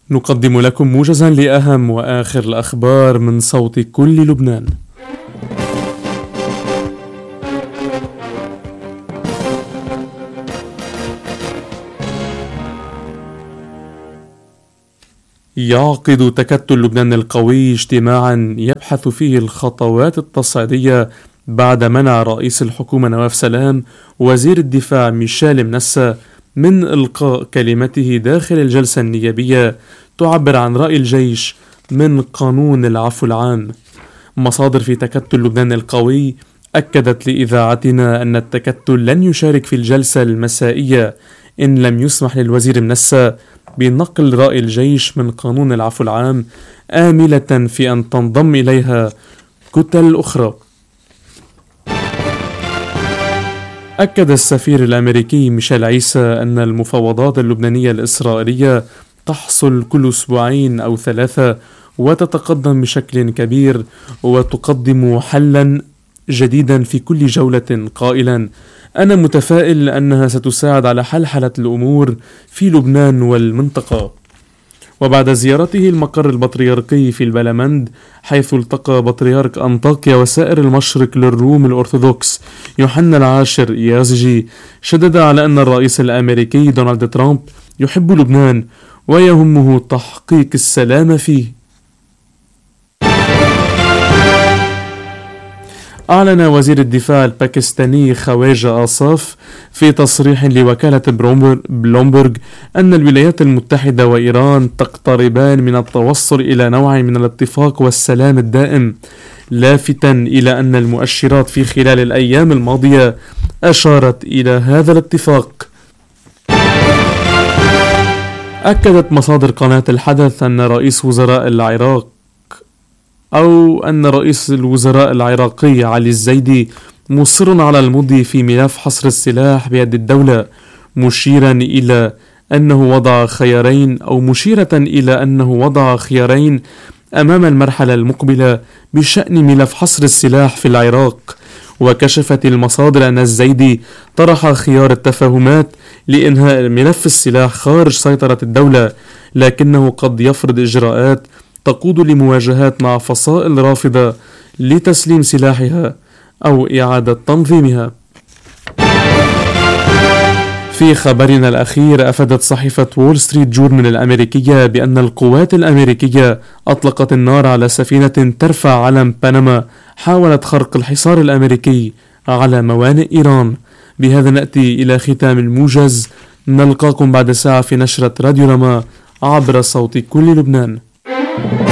نقدم لكم موجزا لأهم وآخر الأخبار من صوت كل لبنان. يعقد تكتل لبنان القوي اجتماعا يبحث فيه الخطوات التصعيدية بعد منع رئيس الحكومة نواف سلام وزير الدفاع ميشيل منسى من إلقاء كلمته داخل الجلسة النيابية تعبر عن رأي الجيش من قانون العفو العام. مصادر في تكتل لبنان القوي أكدت لإذاعتنا أن التكتل لن يشارك في الجلسة المسائية إن لم يسمح للوزير منسى بنقل رأي الجيش من قانون العفو العام، آملة في أن تنضم إليها كتل أخرى. أكد السفير الأمريكي ميشيل عيسى أن المفاوضات اللبنانية الإسرائيلية تحصل كل أسبوعين أو 3 وتتقدم بشكل كبير وتقدم حلا جديدا في كل جولة، قائلا: أنا متفائل أنها ستساعد على حلحلة الأمور في لبنان والمنطقة. وبعد زيارته المقر البطريركي في البلمند حيث التقى بطريرك أنطاكيا وسائر المشرق للروم الأرثوذكس يوحنا العاشر يازجي، شدد على أن الرئيس الأمريكي دونالد ترامب يحب لبنان ويهمه تحقيق السلام فيه. أعلن وزير الدفاع الباكستاني خواجة آصاف في تصريح لوكالة بلومبرغ أن الولايات المتحدة وإيران تقتربان من التوصل إلى نوع من الاتفاق والسلام الدائم، لافتا إلى أن المؤشرات في خلال الأيام الماضية أشارت إلى هذا الاتفاق. أكدت مصادر قناة الحدث أن رئيس الوزراء العراقي علي الزيدي مصر على المضي في ملف حصر السلاح بيد الدولة، مشيرة إلى أنه وضع خيارين أمام المرحلة المقبلة بشأن ملف حصر السلاح في العراق. وكشفت المصادر أن الزيدي طرح خيار التفاهمات لإنهاء ملف السلاح خارج سيطرة الدولة، لكنه قد يفرض إجراءات تقود لمواجهات مع فصائل رافضة لتسليم سلاحها أو إعادة تنظيمها. في خبرنا الأخير، أفادت صحيفة وول ستريت جورنال الأمريكية بأن القوات الأمريكية أطلقت النار على سفينة ترفع علم بنما حاولت خرق الحصار الأمريكي على موانئ إيران. بهذا نأتي إلى ختام الموجز، نلقاكم بعد ساعة في نشرة راديو رما عبر صوت كل لبنان.